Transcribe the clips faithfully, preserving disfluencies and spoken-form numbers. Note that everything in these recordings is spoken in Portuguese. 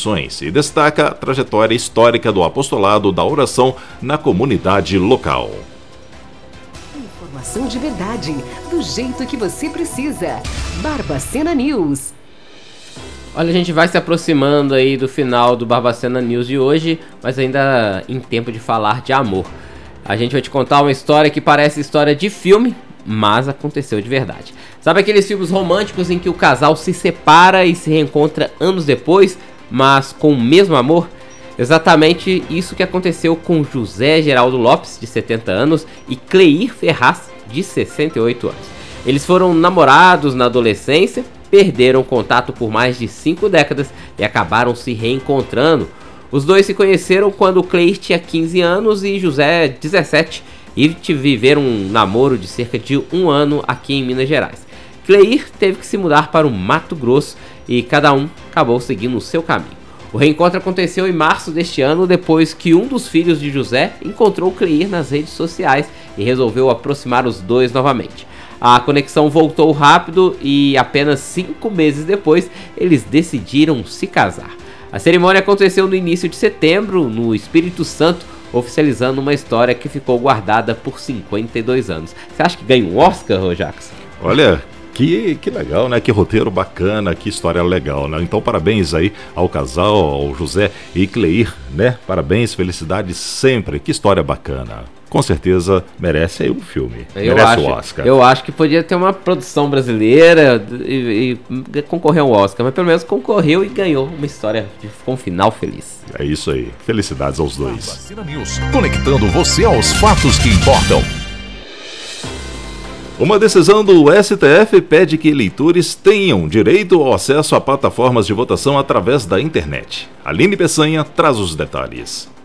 eleições e destaca a trajetória histórica do apostolado da oração na comunidade local. Informação de verdade, do jeito que você precisa. Barbacena News. Olha, a gente vai se aproximando aí do final do Barbacena News de hoje, mas ainda em tempo de falar de amor. A gente vai te contar uma história que parece história de filme, mas aconteceu de verdade. Sabe aqueles filmes românticos em que o casal se separa e se reencontra anos depois, mas com o mesmo amor? Exatamente isso que aconteceu com José Geraldo Lopes, de setenta anos, e Cleir Ferraz, de sessenta e oito anos. Eles foram namorados na adolescência, perderam contato por mais de cinco décadas e acabaram se reencontrando. Os dois se conheceram quando Cleir tinha quinze anos e José dezessete, e viveram um namoro de cerca de um ano aqui em Minas Gerais. Cleir teve que se mudar para o Mato Grosso e cada um acabou seguindo o seu caminho. O reencontro aconteceu em março deste ano, depois que um dos filhos de José encontrou Cleir nas redes sociais e resolveu aproximar os dois novamente. A conexão voltou rápido e apenas cinco meses depois eles decidiram se casar. A cerimônia aconteceu no início de setembro, no Espírito Santo, oficializando uma história que ficou guardada por cinquenta e dois anos. Você acha que ganha um Oscar, Rô Jackson? Olha, que, que legal, né? Que roteiro bacana, que história legal, né? Então, parabéns aí ao casal, ao José e Cleir, né? Parabéns, felicidades sempre. Que história bacana. Com certeza merece aí um filme, eu merece acho, o Oscar. Eu acho que podia ter uma produção brasileira e, e concorrer ao Oscar, mas pelo menos concorreu e ganhou uma história com um final feliz. É isso aí, felicidades aos dois. Barbacena News, conectando você aos fatos que importam. Uma decisão do S T F pede que eleitores tenham direito ao acesso a plataformas de votação através da internet. Aline Peçanha traz os detalhes.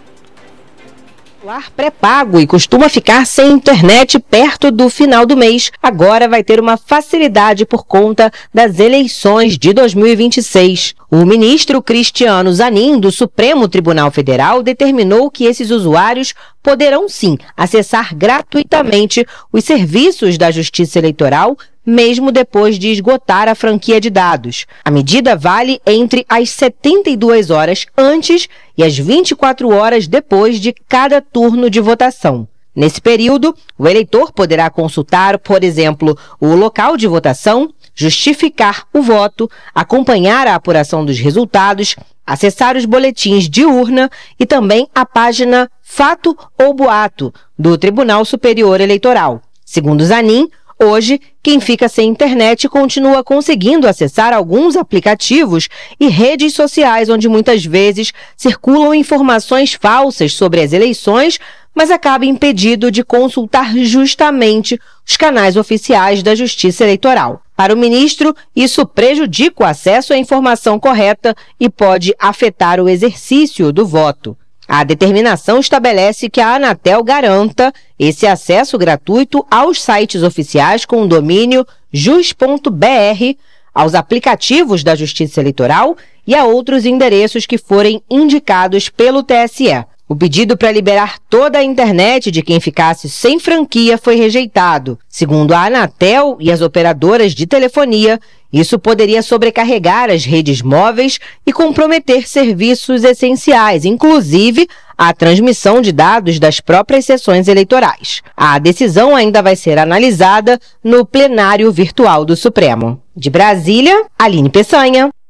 Celular pré-pago e costuma ficar sem internet perto do final do mês, agora vai ter uma facilidade por conta das eleições de dois mil e vinte e seis. O ministro Cristiano Zanin, do Supremo Tribunal Federal, determinou que esses usuários poderão sim acessar gratuitamente os serviços da Justiça Eleitoral, mesmo depois de esgotar a franquia de dados. A medida vale entre as setenta e duas horas antes e as vinte e quatro horas depois de cada turno de votação. Nesse período, o eleitor poderá consultar, por exemplo, o local de votação, justificar o voto, acompanhar a apuração dos resultados, acessar os boletins de urna e também a página Fato ou Boato do Tribunal Superior Eleitoral. Segundo Zanin, hoje, quem fica sem internet continua conseguindo acessar alguns aplicativos e redes sociais onde muitas vezes circulam informações falsas sobre as eleições, mas acaba impedido de consultar justamente os canais oficiais da Justiça Eleitoral. Para o ministro, isso prejudica o acesso à informação correta e pode afetar o exercício do voto. A determinação estabelece que a Anatel garanta esse acesso gratuito aos sites oficiais com o domínio jus ponto b r, aos aplicativos da Justiça Eleitoral e a outros endereços que forem indicados pelo T S E. O pedido para liberar toda a internet de quem ficasse sem franquia foi rejeitado. Segundo a Anatel e as operadoras de telefonia, isso poderia sobrecarregar as redes móveis e comprometer serviços essenciais, inclusive a transmissão de dados das próprias sessões eleitorais. A decisão ainda vai ser analisada no plenário virtual do Supremo. De Brasília, Aline Peçanha.